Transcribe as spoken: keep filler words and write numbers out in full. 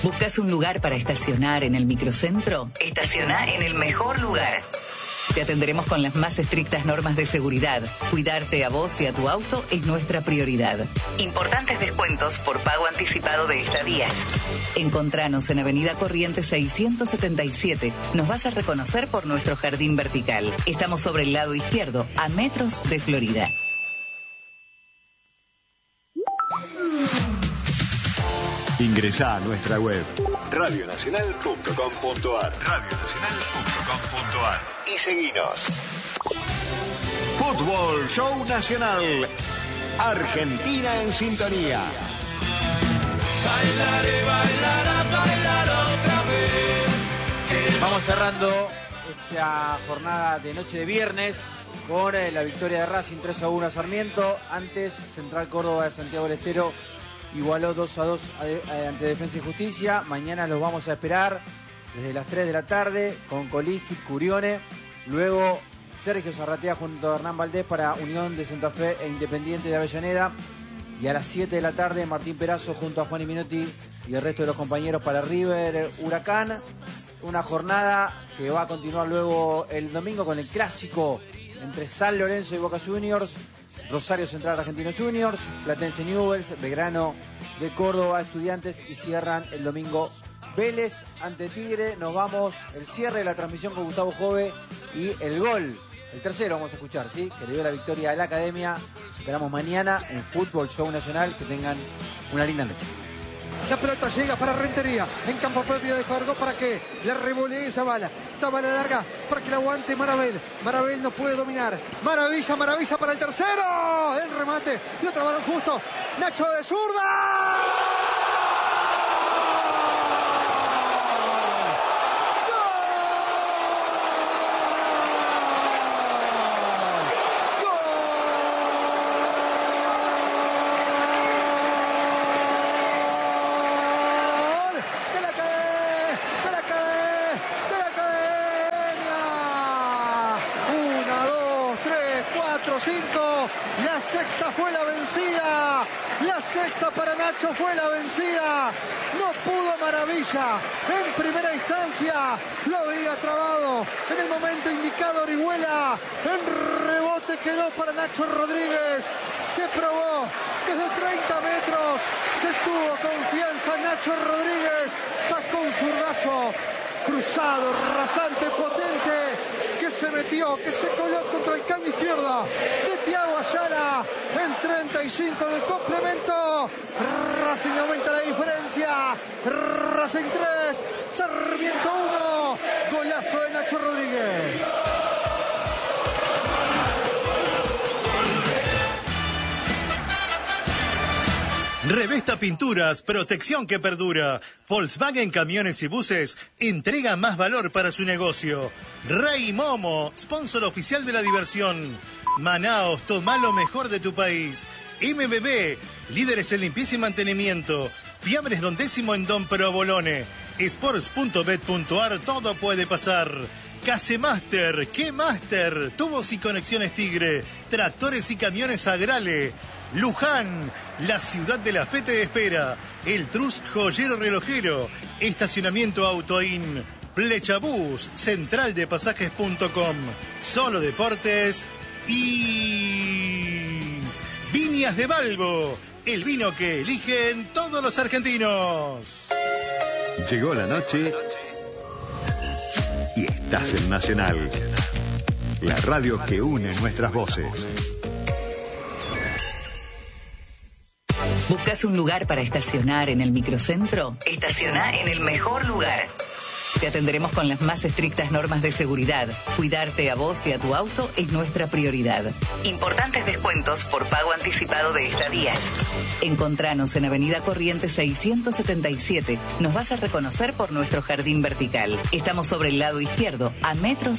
¿Buscas un lugar para estacionar en el microcentro? Estaciona en el mejor lugar. Te atenderemos con las más estrictas normas de seguridad. Cuidarte a vos y a tu auto es nuestra prioridad. Importantes descuentos por pago anticipado de estadías. Encontranos en Avenida Corrientes seiscientos setenta y siete. Nos vas a reconocer por nuestro jardín vertical. Estamos sobre el lado izquierdo, a metros de Florida. Ingresá a nuestra web radio nacional punto com punto ar radio nacional punto com punto ar y seguinos. Fútbol Show Nacional. Argentina en sintonía. Bailaré, bailarás, bailar otra vez. Vamos cerrando esta jornada de noche de viernes con eh, la victoria de Racing tres a uno a Sarmiento. Antes, Central Córdoba de Santiago del Estero igualó dos a dos ante Defensa y Justicia. Mañana los vamos a esperar desde las tres de la tarde con Colisti, Curione. Luego Sergio Zarratea junto a Hernán Valdés para Unión de Santa Fe e Independiente de Avellaneda. Y a las siete de la tarde Martín Perazo junto a Juan y Minotti y el resto de los compañeros para River Huracán. Una jornada que va a continuar luego el domingo con el clásico entre San Lorenzo y Boca Juniors. Rosario Central Argentinos Juniors, Platense Newell's, Belgrano de Córdoba Estudiantes y cierran el domingo Vélez ante Tigre. Nos vamos, el cierre de la transmisión con Gustavo Jove y el gol, el tercero vamos a escuchar, ¿sí? Que le dio la victoria a la Academia. Nos esperamos mañana en Fútbol Show Nacional. Que tengan una linda noche. La pelota llega para Rentería, en campo propio de Jorgo, para que la revolee Zavala. Zavala larga para que la aguante Marabel. Marabel no puede dominar. Maravilla, maravilla para el tercero. El remate y otro balón justo. Nacho de zurda. La sexta fue la vencida. La sexta para Nacho fue la vencida. No pudo Maravilla. En primera instancia lo había trabado. En el momento indicado Orihuela. En rebote quedó para Nacho Rodríguez, que probó desde treinta metros. Se tuvo confianza Nacho Rodríguez. Sacó un zurdazo cruzado, rasante, potente, que se metió, que se coló contra el caño izquierda de Thiago Ayala en treinta y cinco del complemento. Racing aumenta la diferencia. Racing tres, Sarmiento uno. Golazo de Nacho Rodríguez. Revesta Pinturas, protección que perdura. Volkswagen Camiones y Buses entrega más valor para su negocio. Rey Momo, sponsor oficial de la diversión. Manaos, toma lo mejor de tu país. M B B, líderes en limpieza y mantenimiento. Fiambres Don Décimo en Don Provolone. Sports punto bet punto ar, todo puede pasar. Casemaster, ¿qué Master? Tubos y conexiones Tigre. Tractores y camiones Agrale. Luján, la ciudad de la fe te espera. El Trus Joyero Relojero. Estacionamiento Autoin. Flechabús, central de pasajes punto com. Solo Deportes y Viñas de Balbo, el vino que eligen todos los argentinos. Llegó la noche y estás en Nacional, la radio que une nuestras voces. ¿Buscas un lugar para estacionar en el microcentro? Estaciona en el mejor lugar. Te atenderemos con las más estrictas normas de seguridad. Cuidarte a vos y a tu auto es nuestra prioridad. Importantes descuentos por pago anticipado de estadías. Encontranos en Avenida Corrientes seiscientos setenta y siete. Nos vas a reconocer por nuestro jardín vertical. Estamos sobre el lado izquierdo, a metros